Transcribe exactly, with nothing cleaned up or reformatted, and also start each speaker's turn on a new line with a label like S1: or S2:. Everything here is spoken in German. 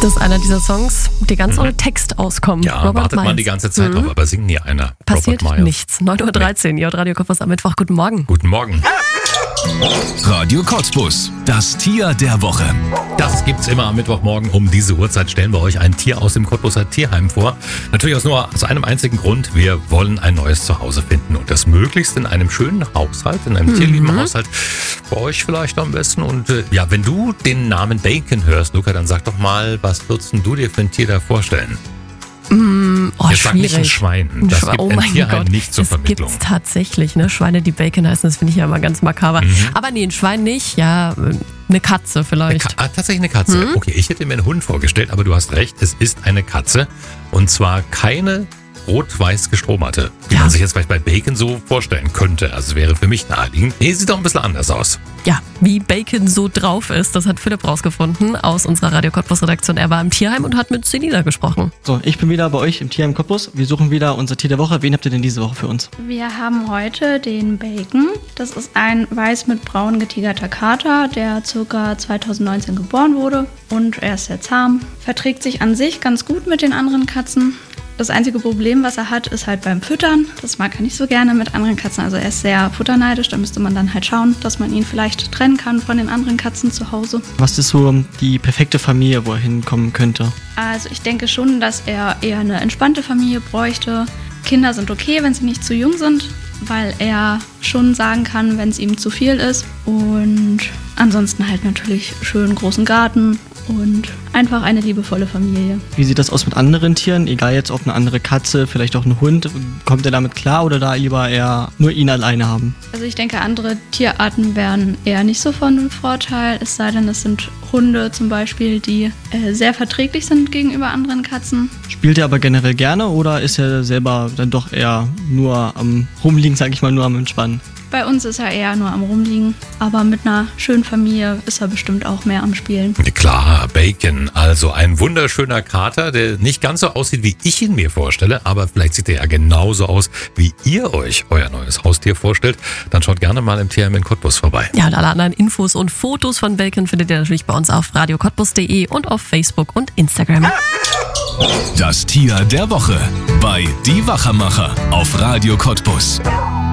S1: Das ist einer dieser Songs, die ganz ohne Text auskommen.
S2: Ja,
S1: Robert
S2: wartet
S1: Miles.
S2: man die ganze Zeit
S1: Mhm.
S2: drauf, aber singt nie einer.
S1: Passiert
S2: Robert Miles.
S1: nichts. neun Uhr dreizehn, ihr Radio Kottbus am Mittwoch. Guten Morgen.
S2: Guten Morgen.
S3: Radio Kottbus, das Tier der Woche.
S2: Das gibt's immer am Mittwochmorgen. Um diese Uhrzeit stellen wir euch ein Tier aus dem Cottbuser Tierheim vor. Natürlich aus nur aus einem einzigen Grund. Wir wollen ein neues Zuhause finden. Und das möglichst in einem schönen Haushalt, in einem mhm. tierlieben Haushalt. Bei euch vielleicht am besten. Und äh, ja, wenn du den Namen Bacon hörst, Luca, dann sag doch mal, was würdest du dir für ein Tier da vorstellen?
S1: Mm, oh,
S2: Jetzt sag nicht ein Schwein. Das
S1: Schwe-
S2: gibt
S1: oh
S2: ein
S1: mein
S2: Tierheim
S1: Gott.
S2: nicht zur
S1: das
S2: Vermittlung.
S1: Das gibt's tatsächlich, ne? Schweine, die Bacon heißen, das finde ich ja immer ganz makaber.
S2: Mhm.
S1: Aber nee, ein Schwein nicht, ja, eine Katze
S2: Eine
S1: vielleicht.
S2: Ka- ah, tatsächlich eine Katze.
S1: Hm?
S2: Okay, ich hätte mir einen Hund vorgestellt, aber du hast recht, es ist eine Katze. Und zwar keine rot-weiß gestromerte, wie
S1: Ja.
S2: man sich jetzt vielleicht bei Bacon so vorstellen könnte. Also es wäre für mich naheliegend. Nee, sieht doch ein bisschen anders aus.
S1: Ja, wie Bacon so drauf ist, das hat Philipp rausgefunden aus unserer Radio Kottbus Redaktion. Er war im Tierheim und hat mit Selina gesprochen.
S4: So, ich bin wieder bei euch im Tierheim Cottbus. Wir suchen wieder unser Tier der Woche. Wen habt ihr denn diese Woche für uns?
S5: Wir haben heute den Bacon. Das ist ein weiß mit braun getigerter Kater, der ca. zweitausendneunzehn geboren wurde. Und er ist sehr zahm. Verträgt sich an sich ganz gut mit den anderen Katzen. Das einzige Problem, was er hat, ist halt beim Füttern. Das mag er nicht so gerne mit anderen Katzen. Also er ist sehr futterneidisch. Da müsste man dann halt schauen, dass man ihn vielleicht trennen kann von den anderen Katzen zu Hause.
S4: Was ist so die perfekte Familie, wo er hinkommen könnte?
S5: Also ich denke schon, dass er eher eine entspannte Familie bräuchte. Kinder sind okay, wenn sie nicht zu jung sind, weil er schon sagen kann, wenn es ihm zu viel ist. Und ansonsten halt natürlich schön großen Garten und einfach eine liebevolle Familie.
S4: Wie sieht das aus mit anderen Tieren? Egal jetzt ob eine andere Katze, vielleicht auch ein Hund. Kommt er damit klar oder da lieber eher nur ihn alleine haben?
S5: Also ich denke, andere Tierarten wären eher nicht so von Vorteil, es sei denn, es sind Hunde zum Beispiel, die äh, sehr verträglich sind gegenüber anderen Katzen.
S4: Spielt er aber generell gerne oder ist er selber dann doch eher nur am Rumliegen, sag ich mal, nur am Entspannen?
S5: Bei uns ist er eher nur am Rumliegen, aber mit einer schönen Familie ist er bestimmt auch mehr am Spielen.
S2: Klar, Bacon. Also ein wunderschöner Kater, der nicht ganz so aussieht, wie ich ihn mir vorstelle, aber vielleicht sieht er ja genauso aus, wie ihr euch euer neues Haustier vorstellt. Dann schaut gerne mal im Tierheim in Cottbus vorbei.
S1: Ja, und alle anderen Infos und Fotos von Bacon findet ihr natürlich bei uns auf radio kottbus punkt de und auf Facebook und Instagram.
S3: Das Tier der Woche bei Die Wachermacher auf Radio Kottbus.